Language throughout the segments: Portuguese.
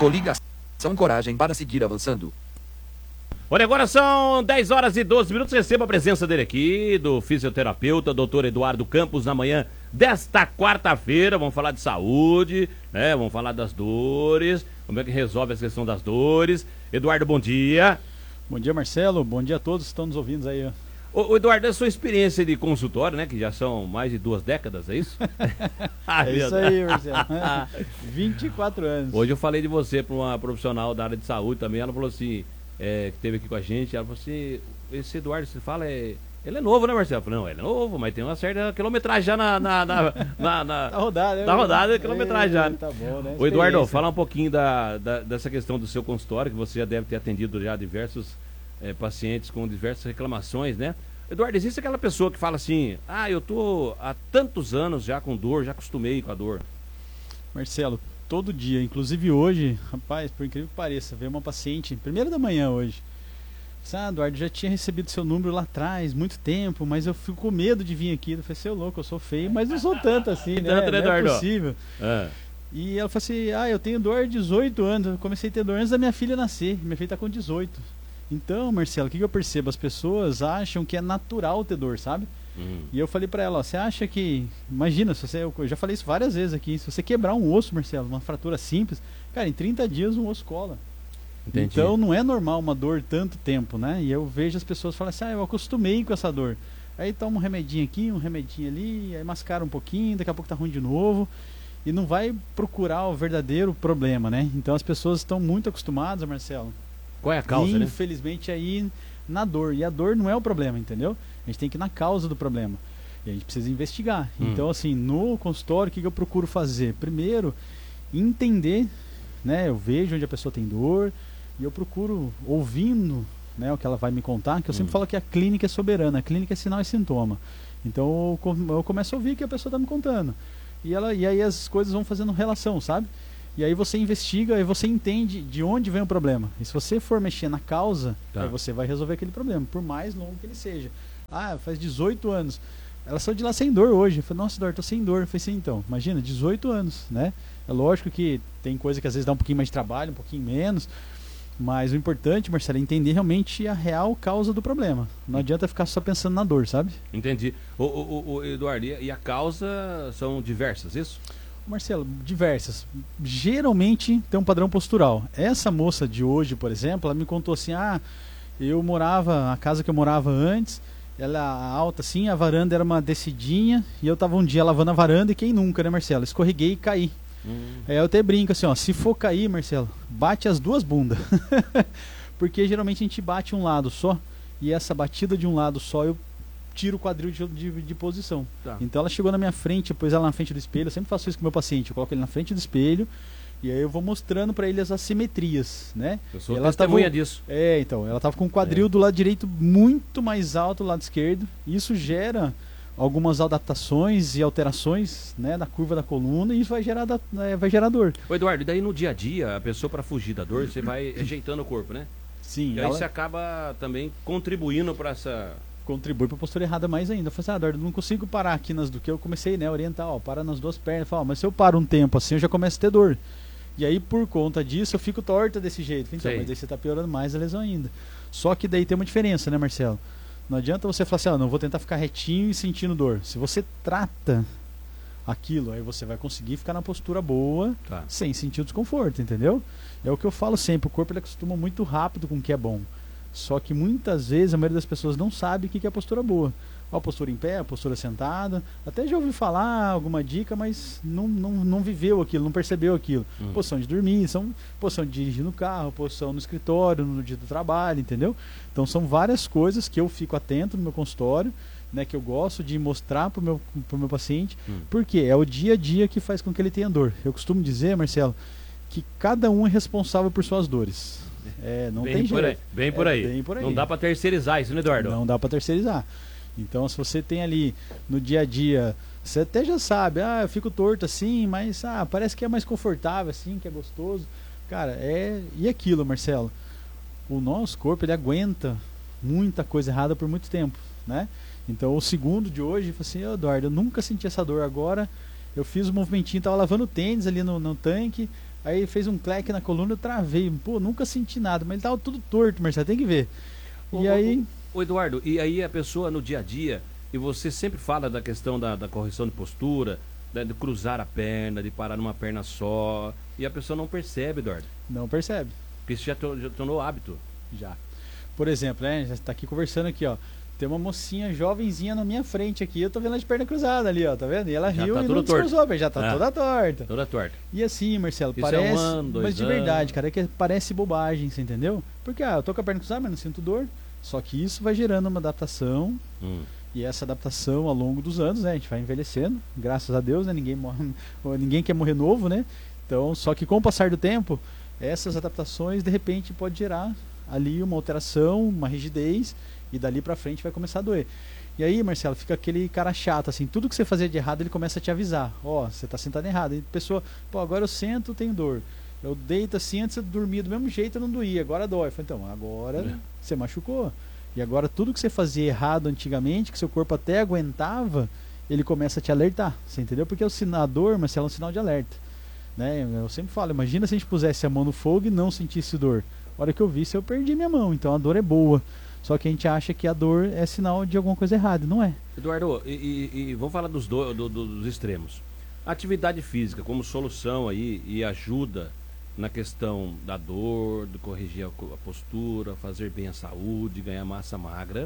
coligação e coragem para seguir avançando. Olha, agora são 10 horas e 12 minutos. Receba a presença dele aqui, do fisioterapeuta, doutor Eduardo Campos, na manhã desta quarta-feira. Vamos falar de saúde, né? Vamos falar das dores, como é que resolve a questão das dores. Eduardo, bom dia. Bom dia, Marcelo. Bom dia a todos que estão nos ouvindo aí. Ô Eduardo, a sua experiência de consultório, né? Que já são mais de 2 décadas, é isso? É isso aí, Marcelo. 24 anos. Hoje eu falei de você para uma profissional da área de saúde também. Ela falou assim, que esteve aqui com a gente. Ela falou assim, esse Eduardo, você fala, ele é novo, né, Marcelo? Eu falei, não, ele é novo, mas tem uma certa quilometragem já Tá rodada, né? Tá rodada a quilometragem já. Tá bom, né? Ô Eduardo, fala um pouquinho dessa questão do seu consultório, que você já deve ter atendido já diversos pacientes com diversas reclamações, né? Eduardo, existe aquela pessoa que fala assim, eu tô há tantos anos já com dor, já acostumei com a dor. Marcelo, todo dia, inclusive hoje, rapaz, por incrível que pareça, veio uma paciente, 1º da manhã hoje. Eduardo, já tinha recebido seu número lá atrás, muito tempo, mas eu fico com medo de vir aqui. Eu falei, seu louco, eu sou feio, mas não sou tanto assim, né? Tanto, né, não é Eduardo? possível. E ela falou assim, eu tenho dor há 18 anos, eu comecei a ter dor antes da minha filha nascer, minha filha tá com 18. Então, Marcelo, o que eu percebo? As pessoas acham que é natural ter dor, sabe? E eu falei pra ela, você acha que... Imagina, eu já falei isso várias vezes aqui, se você quebrar um osso, Marcelo, uma fratura simples, cara, em 30 dias um osso cola. Entendi. Então não é normal uma dor tanto tempo, né? E eu vejo as pessoas falarem assim, eu acostumei com essa dor. Aí toma um remedinho aqui, um remedinho ali, aí mascara um pouquinho, daqui a pouco tá ruim de novo. E não vai procurar o verdadeiro problema, né? Então as pessoas estão muito acostumadas, Marcelo. Qual é a causa, né? Infelizmente aí na dor. E a dor não é o problema, entendeu? A gente tem que ir na causa do problema. E a gente precisa investigar. Então, assim, no consultório, o que eu procuro fazer? Primeiro, entender, né? Eu vejo onde a pessoa tem dor e eu procuro, ouvindo, né, o que ela vai me contar, que eu sempre falo que a clínica é soberana, a clínica é sinal e sintoma. Então, eu começo a ouvir o que a pessoa está me contando. E aí as coisas vão fazendo relação, sabe? E aí você investiga e você entende de onde vem o problema. E se você for mexer na causa, aí você vai resolver aquele problema, por mais longo que ele seja. Faz 18 anos. Ela saiu de lá sem dor hoje. Eu falei, nossa, Eduardo, tô sem dor. Eu falei, sim, então, imagina, 18 anos, né? É lógico que tem coisa que às vezes dá um pouquinho mais de trabalho, um pouquinho menos. Mas o importante, Marcelo, é entender realmente a real causa do problema. Não adianta ficar só pensando na dor, sabe? Entendi. O Eduardo, e a causa são diversas, isso? Marcelo, diversas. Geralmente tem um padrão postural. Essa moça de hoje, por exemplo, ela me contou assim, a casa que eu morava antes, ela alta assim, a varanda era uma descidinha, e eu tava um dia lavando a varanda, e quem nunca, né, Marcelo? Escorreguei e caí. Aí eu até brinco assim, se for cair, Marcelo, bate as duas bundas. Porque geralmente a gente bate um lado só, e essa batida de um lado só eu tiro o quadril de posição. Então ela chegou na minha frente, depois ela na frente do espelho. Eu sempre faço isso com o meu paciente, eu coloco ele na frente do espelho e aí eu vou mostrando para ele as assimetrias, né? Eu sou testemunha disso. Então, ela tava com o quadril do lado direito muito mais alto do lado esquerdo. Isso gera algumas adaptações e alterações, né, na curva da coluna, e isso vai gerar dor. Ô Eduardo, e daí no dia a dia, a pessoa, para fugir da dor, você vai ajeitando o corpo, né? Sim. E aí você acaba também contribuindo para essa... Contribui para a postura errada mais ainda. Eu falei Eduardo, não consigo parar aqui nas do que eu comecei, né, orientar, para nas duas pernas. Eu falei, mas se eu paro um tempo assim, eu já começo a ter dor. E aí, por conta disso, eu fico torta desse jeito. Então, mas aí você está piorando mais a lesão ainda. Só que daí tem uma diferença, né, Marcelo? Não adianta você falar assim, não vou tentar ficar retinho e sentindo dor. Se você trata aquilo, aí você vai conseguir ficar na postura boa, sem sentir o desconforto, entendeu? É o que eu falo sempre, o corpo ele acostuma muito rápido com o que é bom. Só que muitas vezes a maioria das pessoas não sabe o que é a postura boa. A postura em pé, a postura sentada. Até já ouvi falar alguma dica, mas não viveu aquilo, não percebeu aquilo. Posição de dormir, posição de dirigir no carro, posição no escritório, no dia do trabalho, entendeu? Então são várias coisas que eu fico atento no meu consultório, né, que eu gosto de mostrar pro meu paciente, porque é o dia a dia que faz com que ele tenha dor. Eu costumo dizer, Marcelo, que cada um é responsável por suas dores. Não tem jeito. Bem por aí. Não dá para terceirizar isso, né, Eduardo? Não dá para terceirizar. Então, se você tem ali no dia a dia, você até já sabe, eu fico torto assim, mas parece que é mais confortável assim, que é gostoso. Cara, e aquilo, Marcelo? O nosso corpo, ele aguenta muita coisa errada por muito tempo, né? Então, o segundo de hoje, eu falei assim, Eduardo, eu nunca senti essa dor agora. Eu fiz um movimentinho, tava lavando tênis ali no tanque. Aí fez um cleque na coluna, eu travei. Pô, nunca senti nada, mas ele tava tudo torto, Marcelo, tem que ver. E aí... Ô Eduardo, e aí a pessoa no dia a dia, e você sempre fala da questão da correção de postura, de cruzar a perna, de parar numa perna só, e a pessoa não percebe, Eduardo. Não percebe. Porque isso já tornou hábito. Já. Por exemplo, né, já tá aqui conversando aqui, ó. Tem uma mocinha jovenzinha na minha frente aqui, eu tô vendo ela de perna cruzada ali, ó, tá vendo? E ela Já riu tá e toda não descruzou, já tá Ah. toda torta. Toda torta. E assim, Marcelo, Isso parece, é 1 ano, 2 mas de anos. verdade, cara, é que parece bobagem, você entendeu? Porque, eu tô com a perna cruzada, mas não sinto dor. Só que isso vai gerando uma adaptação, e essa adaptação ao longo dos anos, né, a gente vai envelhecendo, graças a Deus, né, ninguém quer morrer novo, né? Então, só que com o passar do tempo, essas adaptações, de repente, pode gerar ali uma alteração, uma rigidez, e dali pra frente vai começar a doer. E aí, Marcelo, fica aquele cara chato, assim, tudo que você fazia de errado, ele começa a te avisar. Ó, você tá sentado errado. E a pessoa, pô, agora eu sento, tenho dor. Eu deito assim, antes eu dormia do mesmo jeito, eu não doía, agora dói. Eu falei, então, agora você machucou. E agora tudo que você fazia errado antigamente, que seu corpo até aguentava, ele começa a te alertar, você entendeu? Porque a dor, Marcelo, é um sinal de alerta. Né? Eu sempre falo, imagina se a gente pusesse a mão no fogo e não sentisse dor. A hora que eu vi, eu perdi minha mão, então a dor é boa. Só que a gente acha que a dor é sinal de alguma coisa errada, não é? Eduardo, e vamos falar dos extremos. Atividade física como solução aí e ajuda na questão da dor, de corrigir a postura, fazer bem a saúde, ganhar massa magra.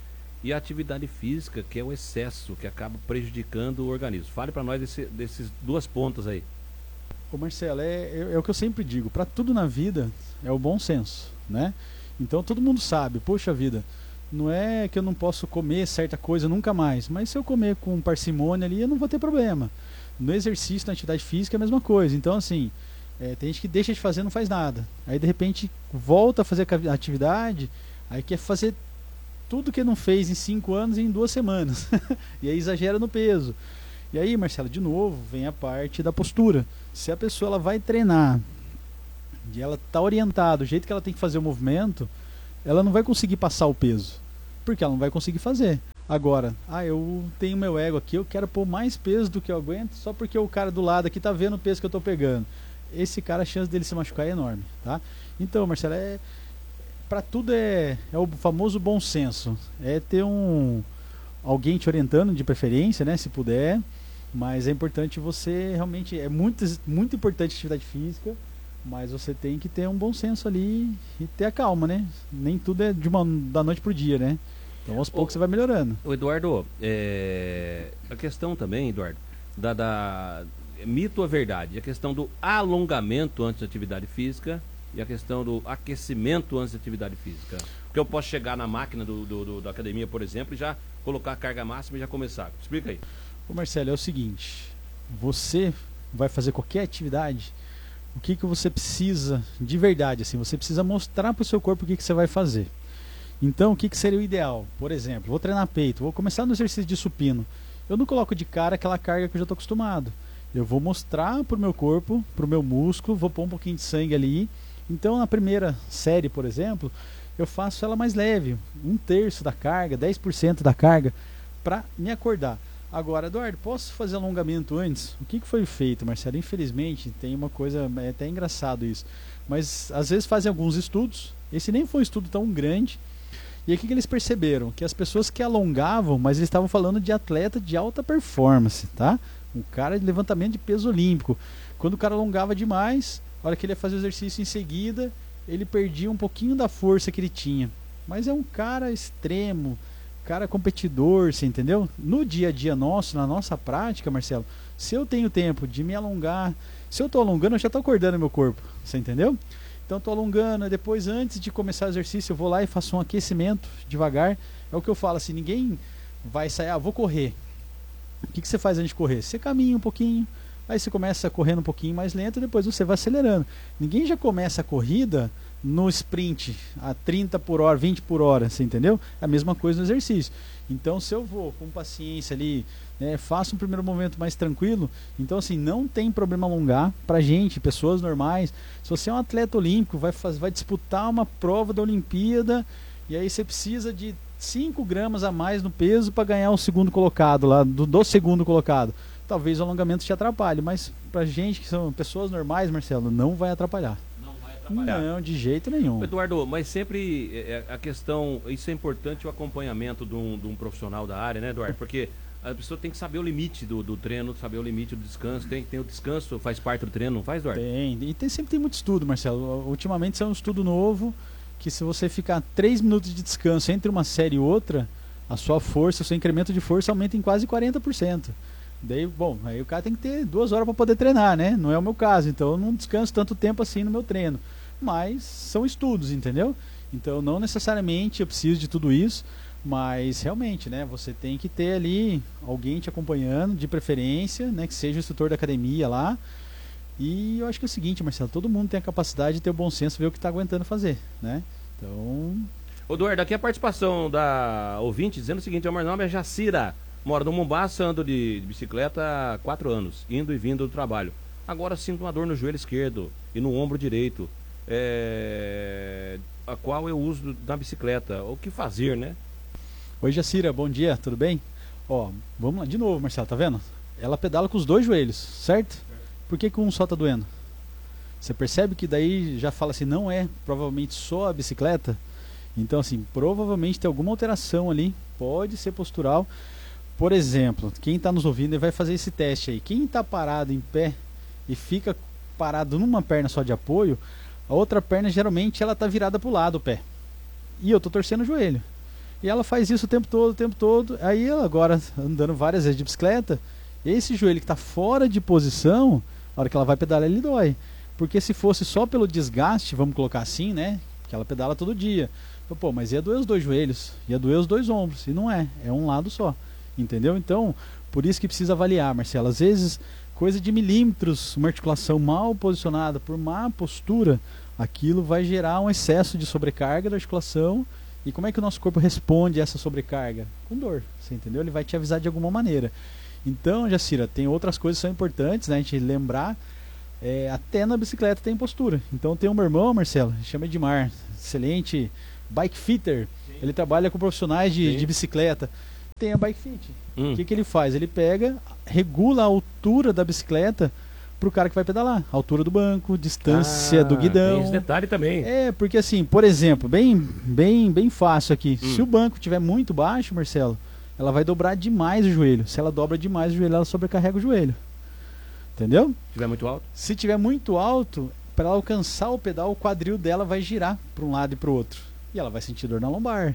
E a atividade física, que é o excesso, que acaba prejudicando o organismo. Fale para nós desses duas pontas aí. Ô Marcelo, é o que eu sempre digo, para tudo na vida é o bom senso, né? Então todo mundo sabe, poxa vida, não é que eu não posso comer certa coisa nunca mais, mas se eu comer com parcimônia ali, eu não vou ter problema. No exercício, na atividade física é a mesma coisa. Então assim, tem gente que deixa de fazer e não faz nada. Aí de repente volta a fazer a atividade, aí quer fazer tudo que não fez em 5 anos em 2 semanas. E aí exagera no peso. E aí, Marcelo, de novo, vem a parte da postura. Se a pessoa ela vai treinar e ela está orientada do jeito que ela tem que fazer o movimento, ela não vai conseguir passar o peso, porque ela não vai conseguir fazer. Agora, eu tenho meu ego aqui, eu quero pôr mais peso do que eu aguento, só porque o cara do lado aqui tá vendo o peso que eu tô pegando. Esse cara, a chance dele se machucar é enorme, tá? Então, Marcelo, para tudo é o famoso bom senso. É ter alguém te orientando, de preferência, né, se puder. Mas é importante você realmente, é muito importante a atividade física, mas você tem que ter um bom senso ali e ter a calma, né? Nem tudo é da noite pro dia, né? Então aos poucos você vai melhorando. O Eduardo, a questão também, Eduardo, mito ou verdade, a questão do alongamento antes da atividade física e a questão do aquecimento antes da atividade física. Porque eu posso chegar na máquina da academia, por exemplo, e já colocar a carga máxima e já começar. Explica aí. Ô Marcelo, é o seguinte, você vai fazer qualquer atividade, o que você precisa de verdade, assim, você precisa mostrar para o seu corpo o que você vai fazer. Então, o que seria o ideal? Por exemplo, vou treinar peito, vou começar no exercício de supino. Eu não coloco de cara aquela carga que eu já estou acostumado. Eu vou mostrar para o meu corpo, para o meu músculo, vou pôr um pouquinho de sangue ali. Então, na primeira série, por exemplo, eu faço ela mais leve, 1/3 da carga, 10% da carga, para me acordar. Agora, Eduardo, posso fazer alongamento antes? O que foi feito, Marcelo? Infelizmente, tem uma coisa, é até engraçado isso, mas às vezes fazem alguns estudos, esse nem foi um estudo tão grande, e aí o que eles perceberam? Que as pessoas que alongavam, mas eles estavam falando de atleta de alta performance, tá? Um cara de levantamento de peso olímpico. Quando o cara alongava demais, a hora que ele ia fazer o exercício em seguida, ele perdia um pouquinho da força que ele tinha. Mas é um cara extremo, cara competidor, você entendeu? No dia a dia nosso, na nossa prática, Marcelo, se eu tenho tempo de me alongar, se eu tô alongando, eu já tô acordando meu corpo, você entendeu? Então eu tô alongando, depois antes de começar o exercício, eu vou lá e faço um aquecimento devagar. É o que eu falo assim, ninguém vai sair, vou correr. O que você faz antes de correr? Você caminha um pouquinho, aí você começa correndo um pouquinho mais lento, depois você vai acelerando. Ninguém já começa a corrida no sprint a 30 por hora, 20 por hora, você entendeu? É a mesma coisa no exercício. Então se eu vou com paciência ali, faço um primeiro momento mais tranquilo, então assim, não tem problema alongar pra gente, pessoas normais. Se você é um atleta olímpico, vai disputar uma prova da Olimpíada, e aí você precisa de 5 gramas a mais no peso para ganhar o segundo colocado lá, do segundo colocado. talvez o alongamento te atrapalhe, mas pra gente que são pessoas normais, Marcelo, não vai atrapalhar. Não vai atrapalhar. Não, de jeito nenhum. Eduardo, mas sempre a questão, isso é importante, o acompanhamento de um profissional da área, né, Eduardo? Porque a pessoa tem que saber o limite do treino, saber o limite do descanso. Tem o descanso, faz parte do treino, não faz, Eduardo? Tem, e sempre tem muito estudo, Marcelo. Ultimamente isso é um estudo novo, que se você ficar 3 minutos de descanso entre uma série e outra, a sua força, o seu incremento de força aumenta em quase 40%. Daí, bom, aí o cara tem que ter 2 horas para poder treinar, né? Não é o meu caso, então eu não descanso tanto tempo assim no meu treino. Mas são estudos, entendeu? Então não necessariamente eu preciso de tudo isso, mas realmente, né? Você tem que ter ali alguém te acompanhando, de preferência, né? Que seja o instrutor da academia lá. E eu acho que é o seguinte, Marcelo, todo mundo tem a capacidade de ter o bom senso, ver o que está aguentando fazer, né? Então... Ô, Eduardo, aqui a participação da ouvinte dizendo o seguinte: o meu nome é Jacira, moro no Mombaça, ando de bicicleta há 4 anos, indo e vindo do trabalho. Agora sinto uma dor no joelho esquerdo e no ombro direito, a qual eu uso na bicicleta. O que fazer, né? Oi, Jacira, bom dia, tudo bem? Ó, vamos lá, de novo, Marcelo, tá vendo? Ela pedala com os 2 joelhos, certo? Por que um só tá doendo? Você percebe que daí já fala assim, não é provavelmente só a bicicleta? Então, assim, provavelmente tem alguma alteração ali, pode ser postural. Por exemplo, quem está nos ouvindo vai fazer esse teste aí. Quem está parado em pé e fica parado numa perna só de apoio, a outra perna geralmente ela está virada para o lado, o pé. E eu estou torcendo o joelho. E ela faz isso o tempo todo. Aí ela agora andando várias vezes de bicicleta, esse joelho que está fora de posição, a hora que ela vai pedalar ele dói. Porque se fosse só pelo desgaste, vamos colocar assim, né? Que ela pedala todo dia. Pô, mas ia doer os 2 joelhos, ia doer os 2 ombros. E não é um lado só. Entendeu? Então, por isso que precisa avaliar, Marcelo. Às vezes, coisa de milímetros, uma articulação mal posicionada por má postura, aquilo vai gerar um excesso de sobrecarga da articulação. E como é que o nosso corpo responde a essa sobrecarga? Com dor, você entendeu? Ele vai te avisar de alguma maneira. Então, Jacira, tem outras coisas que são importantes, né? A gente lembrar, até na bicicleta tem postura. Então tem um meu irmão, Marcelo, chama Edmar, excelente bike fitter. Sim. Ele trabalha com profissionais de bicicleta. Tem a bike fit. O que ele faz? Ele pega, regula a altura da bicicleta pro cara que vai pedalar. Altura do banco, distância do guidão. Tem esse detalhe também. Porque assim, por exemplo, bem fácil aqui. Se o banco estiver muito baixo, Marcelo, ela vai dobrar demais o joelho. Se ela dobra demais o joelho, ela sobrecarrega o joelho. Entendeu? Se tiver muito alto? Se tiver muito alto, para ela alcançar o pedal, o quadril dela vai girar para um lado e para o outro. E ela vai sentir dor na lombar.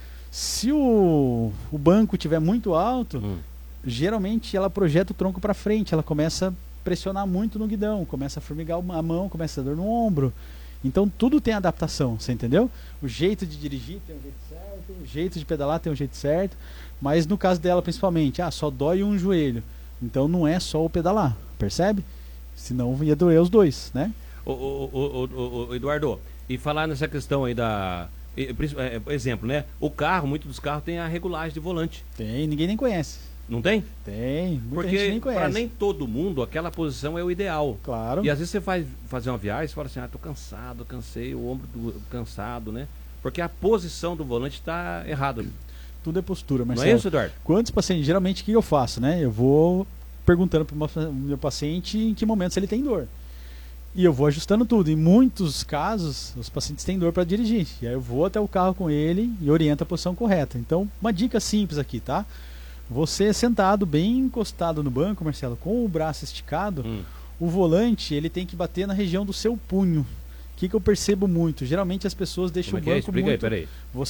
Se o banco estiver muito alto, geralmente ela projeta o tronco para frente, ela começa a pressionar muito no guidão, começa a formigar a mão, começa a dar no ombro. Então tudo tem adaptação, você entendeu? O jeito de dirigir tem um jeito certo, o jeito de pedalar tem um jeito certo, mas no caso dela principalmente, só dói um joelho. Então não é só o pedalar, percebe? Senão ia doer os 2, né? Eduardo, e falar nessa questão aí exemplo, né? O carro, muitos dos carros tem a regulagem de volante. Tem, ninguém nem conhece. Não tem? Tem, muita gente nem conhece. Para nem todo mundo, aquela posição é o ideal. Claro. E às vezes você vai fazer uma viagem e fala assim, tô cansado, cansei, o ombro cansado, né? Porque a posição do volante está errada. Tudo é postura, Marcelo. Não é isso, Eduardo? Quantos pacientes, geralmente o que eu faço, né? Eu vou perguntando para o meu paciente em que momentos ele tem dor. E eu vou ajustando tudo. Em muitos casos, os pacientes têm dor para dirigir. E aí eu vou até o carro com ele e oriento a posição correta. Então, uma dica simples aqui, tá? Você sentado, bem encostado no banco, Marcelo, com o braço esticado, o volante ele tem que bater na região do seu punho. O que eu percebo muito? Geralmente as pessoas deixam o banco Explica muito... aí, peraí.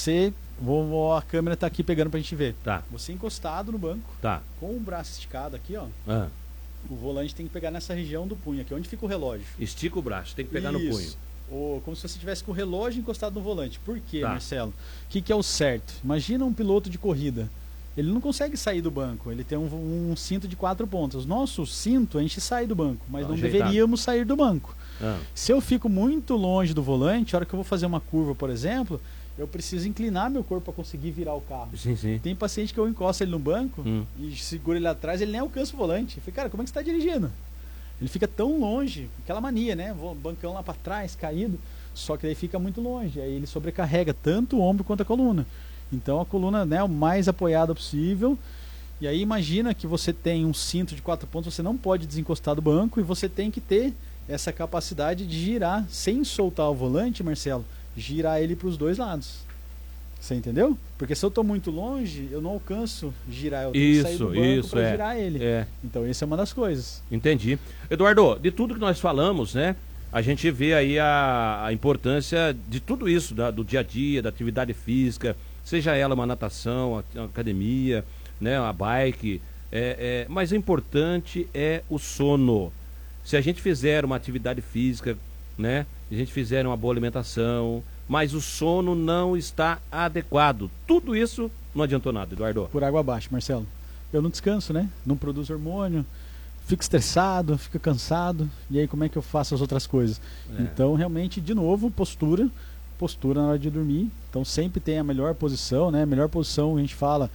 A câmera tá aqui pegando pra gente ver. Tá. Você encostado no banco, com o braço esticado aqui, ó. O volante tem que pegar nessa região do punho aqui, onde fica o relógio. Estica o braço, tem que pegar no punho. Como se você tivesse com o relógio encostado no volante. Por quê, Marcelo? O que é o certo? Imagina um piloto de corrida. Ele não consegue sair do banco. Ele tem um cinto de 4 pontas. Nosso cinto, a gente sai do banco, mas não deveríamos sair do banco. Se eu fico muito longe do volante, a hora que eu vou fazer uma curva, por exemplo, eu preciso inclinar meu corpo para conseguir virar o carro. Sim, sim. Tem paciente que eu encosto ele no banco e seguro ele atrás, ele nem alcança o volante. Eu falei, cara, como é que você está dirigindo? Ele fica tão longe, aquela mania, né? Bancão lá para trás, caído, só que daí fica muito longe. Aí ele sobrecarrega tanto o ombro quanto a coluna. Então a coluna, né, o mais apoiada possível. E aí imagina que você tem um cinto de 4 pontos, você não pode desencostar do banco e você tem que ter essa capacidade de girar, sem soltar o volante, Marcelo, girar ele para os dois lados. Você entendeu? Porque se eu estou muito longe, eu não alcanço girar, eu tenho que sair do banco para girar ele. Então essa é uma das coisas. Entendi. Eduardo, de tudo que nós falamos, né? A gente vê aí a importância de tudo isso, do dia a dia, da atividade física, seja ela uma natação, a academia, né, a bike, mas o importante é o sono. Se a gente fizer uma atividade física, né, se a gente fizer uma boa alimentação, mas o sono não está adequado, tudo isso não adiantou nada, Eduardo. Por água abaixo, Marcelo. Eu não descanso, né? Não produzo hormônio, fico estressado, fico cansado, e aí como é que eu faço as outras coisas? Então, realmente, de novo, postura na hora de dormir. Então, sempre tem a melhor posição, né? A melhor posição, a gente fala,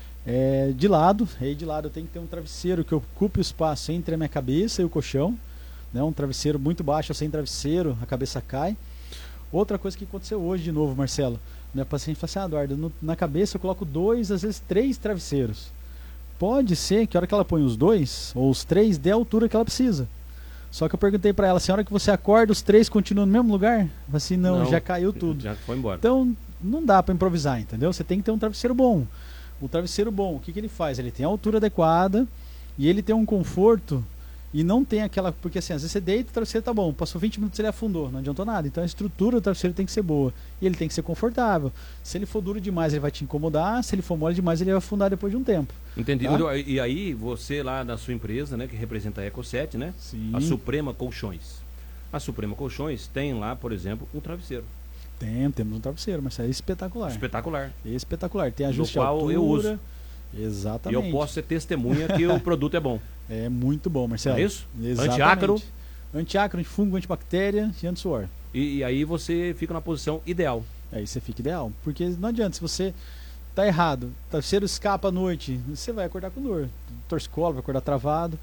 de lado. Aí, de lado, eu tenho que ter um travesseiro que ocupe o espaço entre a minha cabeça e o colchão, né? Um travesseiro muito baixo, sem travesseiro, a cabeça cai. Outra coisa que aconteceu hoje, de novo, Marcelo, minha paciente falou assim, Eduardo, na cabeça eu coloco 2, às vezes 3 travesseiros. Pode ser que a hora que ela põe os 2 ou os 3 dê a altura que ela precisa. Só que eu perguntei para ela, a hora que você acorda, os 3 continuam no mesmo lugar? Eu falei assim, não, já caiu tudo. Já foi embora. Então, não dá para improvisar, entendeu? Você tem que ter um travesseiro bom. O travesseiro bom, o que ele faz? Ele tem a altura adequada e ele tem um conforto e não tem aquela... Porque assim, às vezes você deita, o travesseiro tá bom, passou 20 minutos ele afundou, não adiantou nada. Então a estrutura do travesseiro tem que ser boa e ele tem que ser confortável. Se ele for duro demais, ele vai te incomodar, se ele for mole demais, ele vai afundar depois de um tempo. Entendi. Tá? E aí, você lá na sua empresa, né, que representa a Eco7, né? Sim. A Suprema Colchões. A Suprema Colchões tem lá, por exemplo, um travesseiro. Temos um travesseiro, mas é espetacular. Espetacular. Espetacular. Tem ajuste de altura. Eu uso. Exatamente. E eu posso ser testemunha que o produto é bom. É muito bom, Marcelo. É isso? Exatamente. Antiácaro. Antiácaro, antifungo, antibactéria e anti-suor. E aí você fica na posição ideal. Aí você fica ideal. Porque não adianta, se você tá errado, o travesseiro escapa à noite, você vai acordar com dor. Torcicolo, vai acordar travado.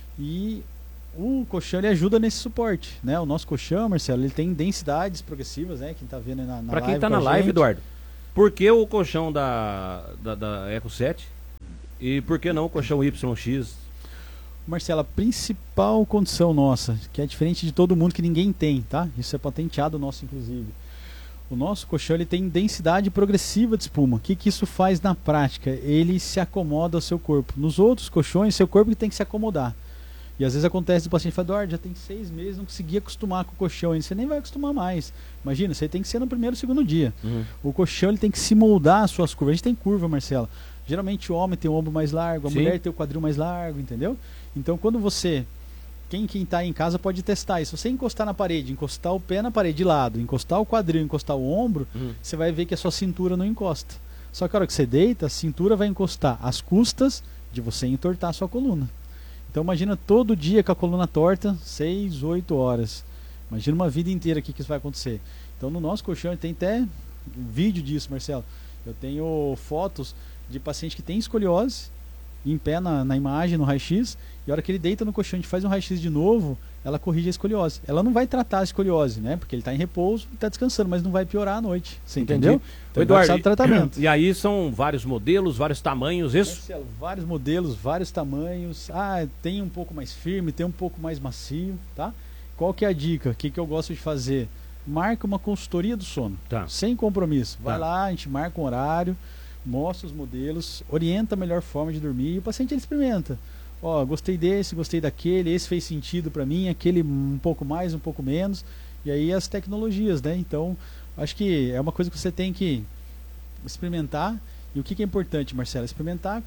E o colchão, ele ajuda nesse suporte, né? O nosso colchão, Marcelo, ele tem densidades progressivas, né? Quem tá vendo aí na live. Pra quem tá na live, Eduardo, por que o colchão da Eco7 e por que não o colchão YX? Marcelo, a principal condição nossa, que é diferente de todo mundo, que ninguém tem, tá? Isso é patenteado nosso, inclusive. O nosso colchão, ele tem densidade progressiva de espuma. O que isso faz na prática? Ele se acomoda ao seu corpo. Nos outros colchões, seu corpo tem que se acomodar. E às vezes acontece do paciente fala, Eduardo, já tem 6 meses, não consegui acostumar com o colchão. E você nem vai acostumar mais. Imagina, você tem que ser no primeiro ou segundo dia. O colchão, ele tem que se moldar às suas curvas. A gente tem curva, Marcelo. Geralmente o homem tem o ombro mais largo, a mulher tem o quadril mais largo, entendeu? Então quando você... Quem está em casa pode testar isso. Se você encostar na parede, encostar o pé na parede de lado, encostar o quadril, encostar o ombro, você vai ver que a sua cintura não encosta. Só que a hora que você deita, a cintura vai encostar às custas de você entortar a sua coluna. Então imagina todo dia com a coluna torta, 6, 8 horas. Imagina uma vida inteira que isso vai acontecer. Então no nosso colchão tem até vídeo disso, Marcelo. Eu tenho fotos de paciente que tem escoliose, em pé na imagem, no raio-x, e a hora que ele deita no colchão, a gente faz um raio-x de novo, ela corrige a escoliose. Ela não vai tratar a escoliose, né? Porque ele está em repouso e está descansando, mas não vai piorar à noite. Você entendeu? Então, Eduardo, tratamento. E aí são vários modelos, vários tamanhos, isso? Marcelo, vários modelos, vários tamanhos. Tem um pouco mais firme, tem um pouco mais macio, tá? Qual que é a dica? O que eu gosto de fazer? Marca uma consultoria do sono, sem compromisso. Vai lá, a gente marca um horário, mostra os modelos, orienta a melhor forma de dormir e o paciente ele experimenta. Gostei desse, gostei daquele, esse fez sentido para mim, aquele um pouco mais, um pouco menos. E aí as tecnologias, né? Então, acho que é uma coisa que você tem que experimentar. E o que é importante, Marcelo? Experimentar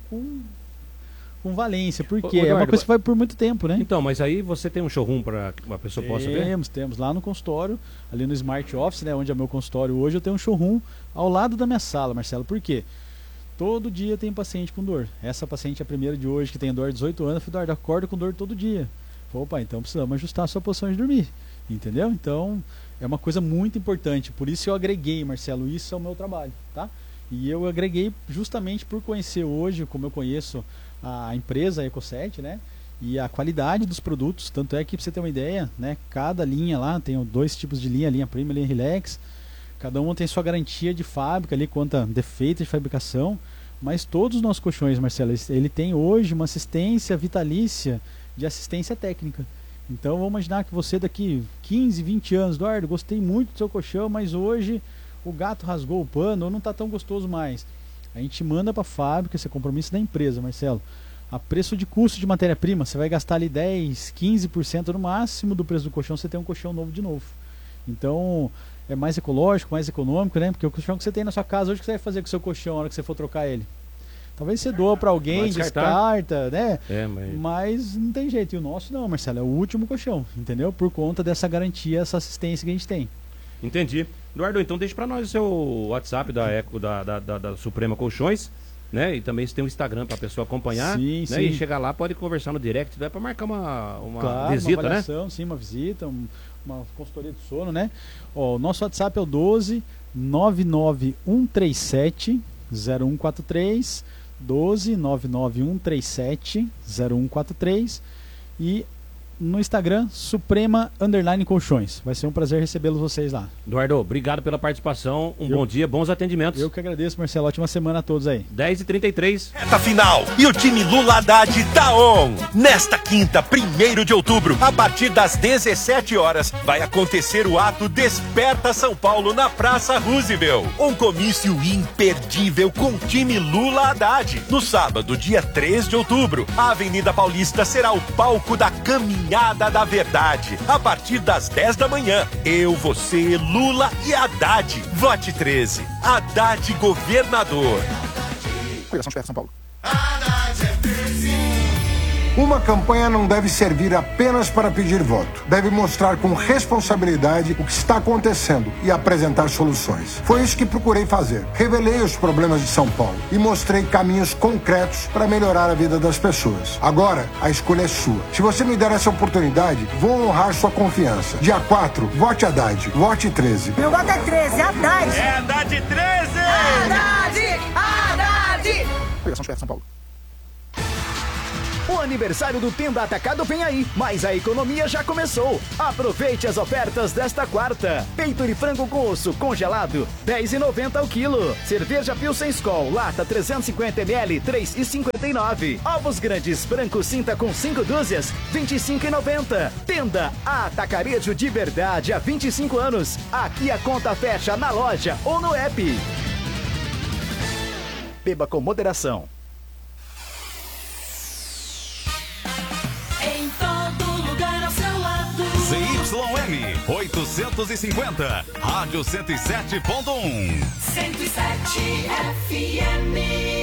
com valência, porque Eduardo, é uma coisa que vai por muito tempo, né? Então, mas aí você tem um showroom para que uma pessoa possa ver? Temos lá no consultório, ali no Smart Office, né, onde é meu consultório hoje, eu tenho um showroom ao lado da minha sala, Marcelo. Por quê? Todo dia tem paciente com dor. Essa paciente é a primeira de hoje, que tem dor de 18 anos. Eu falei, Eduardo, acorda com dor todo dia. Opa, então precisamos ajustar a sua posição de dormir. Entendeu? Então, é uma coisa muito importante. Por isso eu agreguei, Marcelo, isso é o meu trabalho, tá? E eu agreguei justamente por conhecer hoje, como eu conheço a empresa, a Eco7, né? E a qualidade dos produtos. Tanto é que, pra você ter uma ideia, né? Cada linha lá, tem 2 tipos de linha, a linha Prima e a linha Relax. Cada uma tem sua garantia de fábrica ali, quanto a defeito de fabricação. Mas todos os nossos colchões, Marcelo, ele tem hoje uma assistência vitalícia de assistência técnica. Então vamos imaginar que você daqui 15, 20 anos, Eduardo, gostei muito do seu colchão, mas hoje o gato rasgou o pano ou não está tão gostoso mais. A gente manda para a fábrica, esse é compromisso da empresa, Marcelo. A preço de custo de matéria-prima, você vai gastar ali 10, 15% no máximo do preço do colchão, você tem um colchão novo de novo. Então é mais ecológico, mais econômico, né? Porque o colchão que você tem na sua casa hoje, o que você vai fazer com o seu colchão na hora que você for trocar ele? Talvez você doa para alguém, descarta, né? Mas não tem jeito. E o nosso não, Marcelo, é o último colchão, entendeu? Por conta dessa garantia, essa assistência que a gente tem. Entendi. Eduardo, então deixa para nós o seu WhatsApp da Suprema Colchões, né? E também você tem um Instagram para a pessoa acompanhar. Sim, né? sim. E chegar lá, pode conversar no direct, dá para marcar uma claro, visita, uma avaliação, né? Sim, uma visita, uma consultoria de sono, né? Ó, o nosso WhatsApp é o 12 99137 0143, 12 99137 0143 e no Instagram Suprema_Colchões. Vai ser um prazer recebê-los vocês lá. Eduardo, obrigado pela participação, bom dia, bons atendimentos. Eu que agradeço, Marcelo, ótima semana a todos aí. 10h33. Reta final e o time Lula Haddad tá on. Nesta quinta, 1º de outubro, a partir das 17 horas, vai acontecer o ato Desperta São Paulo na Praça Roosevelt. Um comício imperdível com o time Lula Haddad. No sábado, dia 3 de outubro, a Avenida Paulista será o palco da caminhada da verdade. A partir das 10 da manhã, eu, você, Lula e Haddad. Vote 13. Haddad governador. Federação de São Paulo. Uma campanha não deve servir apenas para pedir voto. Deve mostrar com responsabilidade o que está acontecendo e apresentar soluções. Foi isso que procurei fazer. Revelei os problemas de São Paulo e mostrei caminhos concretos para melhorar a vida das pessoas. Agora, a escolha é sua. Se você me der essa oportunidade, vou honrar sua confiança. Dia 4, vote Haddad. Vote 13. Meu voto é 13, Haddad. É Haddad 13! Haddad! Haddad! Federação de São Paulo. O aniversário do Tenda Atacado vem aí, mas a economia já começou. Aproveite as ofertas desta quarta. Peito de frango com osso congelado, R$10,90 ao quilo. Cerveja Pilsen Skol, lata 350ml, R$3,59. Ovos grandes branco cinta com 5 dúzias, R$25,90. Tenda Atacarejo de verdade há 25 anos. Aqui a conta fecha na loja ou no app. Beba com moderação. ZYM 850, Rádio 107.1. 107 FM.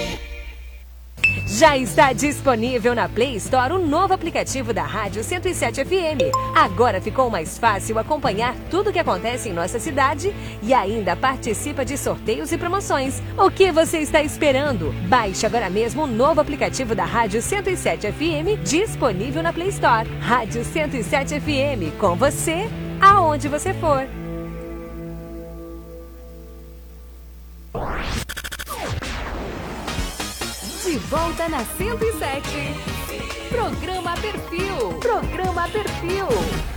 Já está disponível na Play Store o novo aplicativo da Rádio 107 FM. Agora ficou mais fácil acompanhar tudo o que acontece em nossa cidade e ainda participa de sorteios e promoções. O que você está esperando? Baixe agora mesmo o novo aplicativo da Rádio 107 FM, disponível na Play Store. Rádio 107 FM, com você, aonde você for. De volta na 107. Programa Perfil.